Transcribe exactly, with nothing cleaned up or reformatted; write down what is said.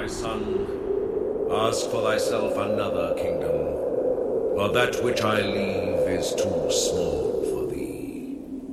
my son, ask for thyself another kingdom, for that which I leave is too small.